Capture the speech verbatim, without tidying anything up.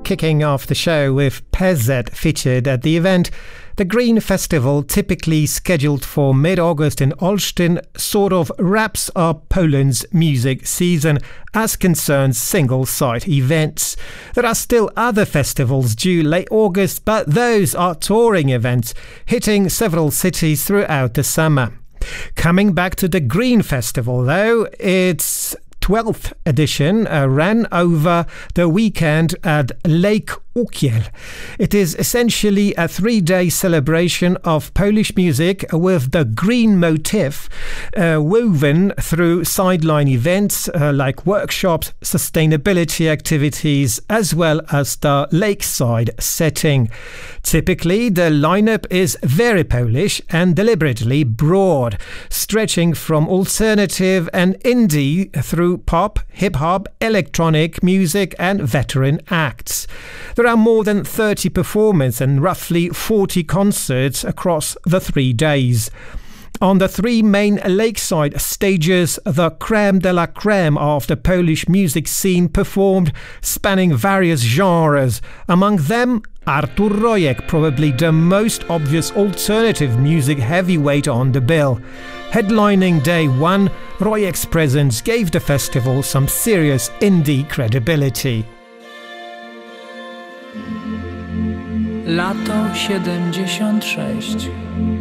Kicking off the show with P Z featured at the event. The Green Festival, typically scheduled for mid-August in Olsztyn, sort of wraps up Poland's music season as concerns single-site events. There are still other festivals due late August, but those are touring events, hitting several cities throughout the summer. Coming back to the Green Festival, though, its twelfth edition uh, ran over the weekend at Lake Ukiel. It is essentially a three-day celebration of Polish music with the green motif uh, woven through sideline events uh, like workshops, sustainability activities, as well as the lakeside setting. Typically, the lineup is very Polish and deliberately broad, stretching from alternative and indie through pop, hip-hop, electronic music and veteran acts. There are more than thirty performers and roughly forty concerts across the three days. On the three main lakeside stages, the crème de la crème of the Polish music scene performed, spanning various genres. Among them, Artur Rojek, probably the most obvious alternative music heavyweight on the bill. Headlining day one, Rojek's presence gave the festival some serious indie credibility. Lato siedemdziesiąt sześć.